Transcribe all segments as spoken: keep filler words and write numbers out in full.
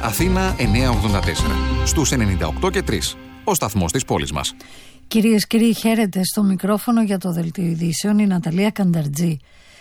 Αθήνα εννιακόσια ογδόντα τέσσερα. Στους ενενήντα οκτώ και τρία. Ο σταθμός της πόλης μας. Κυρίες και κύριοι, χαίρετε. Στο μικρόφωνο για το Δελτίο Ειδήσεων η Ναταλία Κανταρτζή.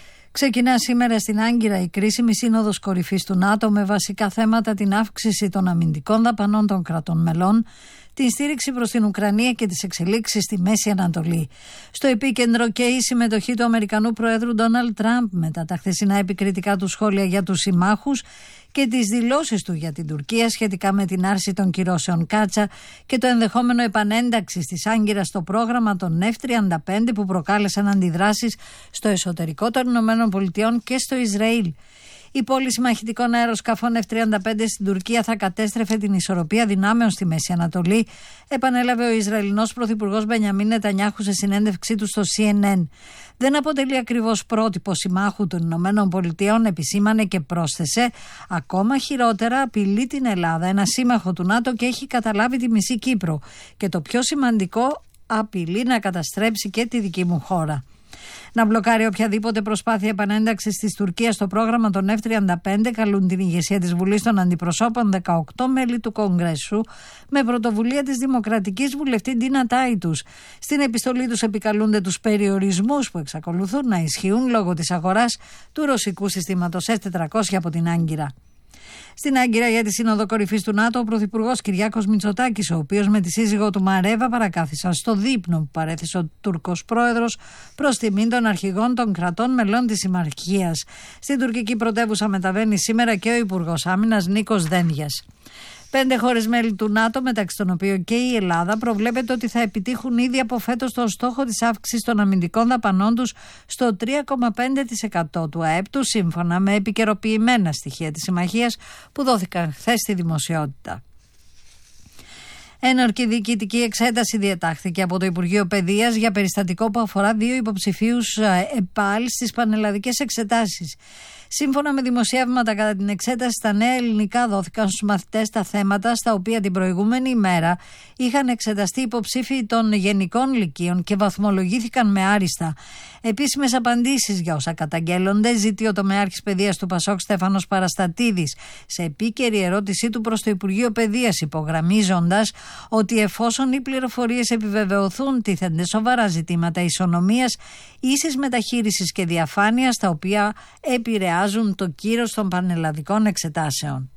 Ξεκινά σήμερα στην Άγκυρα η κρίσιμη σύνοδος κορυφής του ΝΑΤΟ με βασικά θέματα την αύξηση των αμυντικών δαπανών των κρατών μελών, την στήριξη προς την Ουκρανία και τις εξελίξεις στη Μέση Ανατολή. Στο επίκεντρο και η συμμετοχή του Αμερικανού Προέδρου Ντόναλντ Τραμπ μετά τα χθεσινά επικριτικά του σχόλια για τους συμμάχους και τις δηλώσεις του για την Τουρκία σχετικά με την άρση των κυρώσεων Κάτσα και το ενδεχόμενο επανένταξης της Άγκυρας στο πρόγραμμα των εφ τριάντα πέντε που προκάλεσαν αντιδράσεις στο εσωτερικό των ΗΠΑ και στο Ισραήλ. Η πώληση μαχητικών αεροσκαφών εφ τριάντα πέντε στην Τουρκία θα κατέστρεφε την ισορροπία δυνάμεων στη Μέση Ανατολή, επανέλαβε ο Ισραηλινός Πρωθυπουργός Μπενιαμίν Νετανιάχου σε συνέντευξή του στο σι εν εν. Δεν αποτελεί ακριβώς πρότυπο συμμάχου των Ηνωμένων Πολιτειών, επισήμανε και πρόσθεσε. Ακόμα χειρότερα, απειλεί την Ελλάδα, ένα σύμμαχο του ΝΑΤΟ, και έχει καταλάβει τη μισή Κύπρο. Και το πιο σημαντικό, απειλεί να καταστρέψει και τη δική μου χώρα. Να μπλοκάρει οποιαδήποτε προσπάθεια επανένταξης της Τουρκίας στο πρόγραμμα των εφ τριάντα πέντε καλούν την ηγεσία της Βουλής των Αντιπροσώπων, δεκαοκτώ μέλη του Κογκρέσου, με πρωτοβουλία της Δημοκρατικής Βουλευτή Ντίνα Τάιτους. Στην επιστολή τους επικαλούνται τους περιορισμούς που εξακολουθούν να ισχύουν λόγω της αγοράς του ρωσικού συστήματος ες τετρακόσια από την Άγκυρα. Στην Άγκυρα για τη Σύνοδο Κορυφής του ΝΑΤΟ, ο Πρωθυπουργός Κυριάκος Μητσοτάκης, ο οποίος με τη σύζυγό του Μαρέβα παρακάθισαν στο δείπνο που παρέθεσε ο Τούρκος πρόεδρος προς τιμήν των αρχηγών των κρατών μελών της Συμμαχίας. Στην τουρκική πρωτεύουσα μεταβαίνει σήμερα και ο Υπουργός Άμυνας Νίκος Δένδιας. Πέντε χώρες μέλη του ΝΑΤΟ, μεταξύ των οποίων και η Ελλάδα, προβλέπεται ότι θα επιτύχουν ήδη από φέτος τον στόχο της αύξησης των αμυντικών δαπανών τους στο τρία κόμμα πέντε τοις εκατό του ΑΕΠ του, σύμφωνα με επικαιροποιημένα στοιχεία της Συμμαχίας που δόθηκαν χθες στη δημοσιότητα. Ένορκη διοικητική εξέταση διετάχθηκε από το Υπουργείο Παιδείας για περιστατικό που αφορά δύο υποψηφίους ΕΠΑΛ στις πανελλαδικές εξετάσεις. Σύμφωνα με δημοσιεύματα κατά την εξέταση, στα νέα ελληνικά δόθηκαν στους μαθητές τα θέματα στα οποία την προηγούμενη ημέρα είχαν εξεταστεί υποψήφοι των γενικών λυκείων και βαθμολογήθηκαν με άριστα. Επίσημες απαντήσεις για όσα καταγγέλλονται ζητεί ο τομεάρχης παιδείας του Πασόκ Στέφανος Παραστατίδης σε επίκαιρη ερώτησή του προς το Υπουργείο Παιδείας, υπογραμμίζοντας ότι εφόσον οι πληροφορίες επιβεβαιωθούν, τίθενται σοβαρά ζητήματα ισονομίας, ίσης μεταχείρισης και διαφάνειας, τα οποία επηρεάζουν το κύρος των πανελλαδικών εξετάσεων.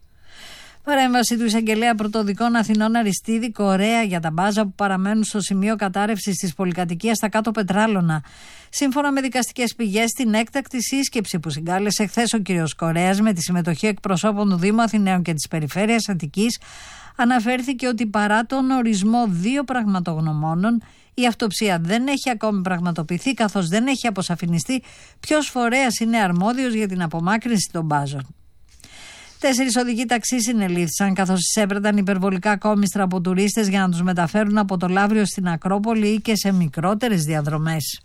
Παρέμβαση του Εισαγγελέα Πρωτοδικών Αθηνών Αριστίδη Κορέα για τα μπάζα που παραμένουν στο σημείο κατάρρευσης της πολυκατοικίας στα Κάτω Πετράλωνα. Σύμφωνα με δικαστικές πηγές, στην έκτακτη σύσκεψη που συγκάλεσε χθες ο κ. Κορέας με τη συμμετοχή εκπροσώπων του Δήμου Αθηναίων και της Περιφέρειας Αττικής, αναφέρθηκε ότι παρά τον ορισμό δύο πραγματογνωμόνων, η αυτοψία δεν έχει ακόμη πραγματοποιηθεί, καθώς δεν έχει αποσαφινιστεί ποιος φορέας είναι αρμόδιος για την απομάκρυνση των μπάζων. Τέσσερις οδηγοί ταξί συνελήφθησαν καθώς εισέπρεπταν υπερβολικά κόμιστρα από τουρίστες για να τους μεταφέρουν από το Λαύριο στην Ακρόπολη ή και σε μικρότερες διαδρομές.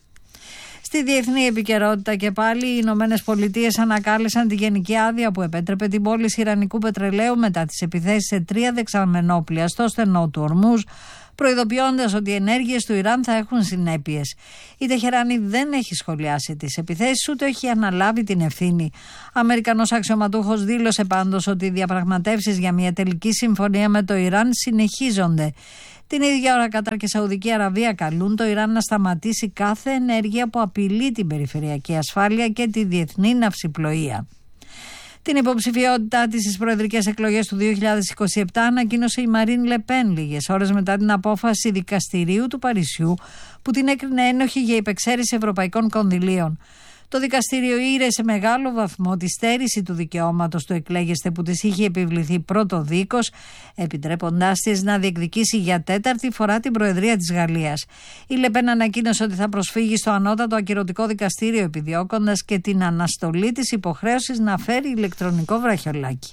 Στη διεθνή επικαιρότητα και πάλι, οι Ηνωμένες Πολιτείες ανακάλεσαν τη γενική άδεια που επέτρεπε την πώληση ιρανικού πετρελαίου μετά τις επιθέσεις σε τρία δεξαμενόπλια στο στενό του Ορμούζ, προειδοποιώντας ότι οι ενέργειες του Ιράν θα έχουν συνέπειες. Η Τεχεράνη δεν έχει σχολιάσει τις επιθέσεις, ούτε έχει αναλάβει την ευθύνη. Αμερικανός αξιωματούχος δήλωσε πάντως ότι οι διαπραγματεύσεις για μια τελική συμφωνία με το Ιράν συνεχίζονται. Την ίδια ώρα, Κατάρ και Σαουδική Αραβία καλούν το Ιράν να σταματήσει κάθε ενέργεια που απειλεί την περιφερειακή ασφάλεια και τη διεθνή ναυσιπλοεία. Την υποψηφιότητά της στις προεδρικές εκλογές του δύο χιλιάδες είκοσι επτά ανακοίνωσε η Μαρίν Λεπέν λίγες ώρες μετά την απόφαση δικαστηρίου του Παρισιού που την έκρινε ένοχη για υπεξαίρεση ευρωπαϊκών κονδυλίων. Το δικαστήριο ήρε σε μεγάλο βαθμό τη στέρηση του δικαιώματος του εκλέγεστε που της είχε επιβληθεί πρώτο δίκος, επιτρέποντάς της να διεκδικήσει για τέταρτη φορά την Προεδρία της Γαλλίας. Η Λεπέν ανακοίνωσε ότι θα προσφύγει στο ανώτατο ακυρωτικό δικαστήριο, επιδιώκοντας και την αναστολή της υποχρέωσης να φέρει ηλεκτρονικό βραχιολάκι.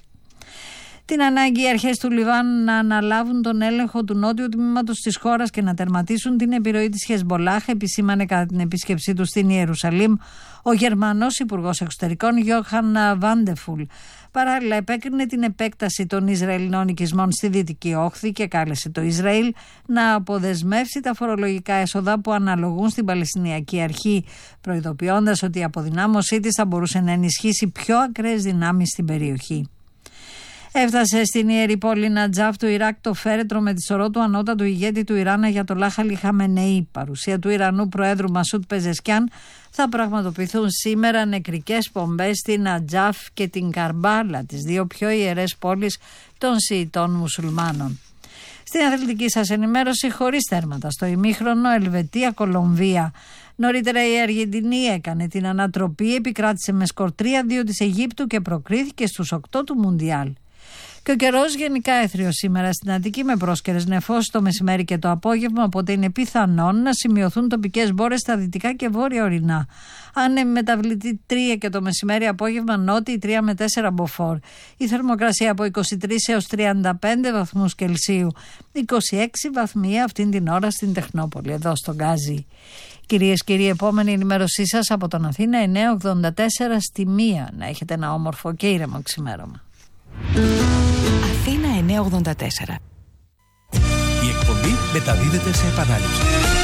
Την ανάγκη οι αρχές του Λιβάνου να αναλάβουν τον έλεγχο του νότιου τμήματος της χώρας και να τερματίσουν την επιρροή της Χεσμπολάχ επισήμανε κατά την επίσκεψή του στην Ιερουσαλήμ ο Γερμανός Υπουργός Εξωτερικών Γιόχαν Βάντεφουλ. Παράλληλα, επέκρινε την επέκταση των Ισραηλινών οικισμών στη Δυτική Όχθη και κάλεσε το Ισραήλ να αποδεσμεύσει τα φορολογικά έσοδα που αναλογούν στην Παλαιστινιακή Αρχή, προειδοποιώντας ότι η αποδυνάμωσή της θα μπορούσε να ενισχύσει πιο ακραίες δυνάμεις στην περιοχή. Έφτασε στην ιερή πόλη Νατζάφ του Ιράκ το φέρετρο με τη σωρό του ανώτατου ηγέτη του Ιράν Αγιατολάχ Αλί Χαμενεή. Παρουσία του Ιρανού Προέδρου Μασούτ Πεζεσκιάν θα πραγματοποιηθούν σήμερα νεκρικές πομπές στην Νατζάφ και την Καρμπάλα, τις δύο πιο ιερές πόλεις των Σιητών μουσουλμάνων. Στην αθλητική σας ενημέρωση, χωρίς τέρματα στο ημίχρονο Ελβετία-Κολομβία. Νωρίτερα η Αργεντινή έκανε την ανατροπή, επικράτησε με σκορ τρία δύο της Αιγύπτου και προκρίθηκε στους οκτώ του Μουντιάλ. Και ο καιρός γενικά έθριος σήμερα στην Αττική με πρόσκαιρες νεφώσεις το μεσημέρι και το απόγευμα, οπότε είναι πιθανόν να σημειωθούν τοπικές μπόρες στα δυτικά και βόρεια ορεινά. Άνεμη μεταβλητή τρία και το μεσημέρι απόγευμα νότιοι τρία με τέσσερα μποφόρ. Η θερμοκρασία από είκοσι τρεις έως τριάντα πέντε βαθμούς Κελσίου. είκοσι έξι βαθμοί αυτήν την ώρα στην Τεχνόπολη, εδώ στον Γκάζι. Κυρίες και κύριοι, επόμενη ενημέρωσή σας από τον Αθήνα εννιακόσια ογδόντα τέσσερα στη μία. Να έχετε ένα όμορφο και ήρεμο ξημέρωμα. Αθήνα εννιακόσια ογδόντα τέσσερα. Η εκπομπή μεταδίδεται σε επανάληψη.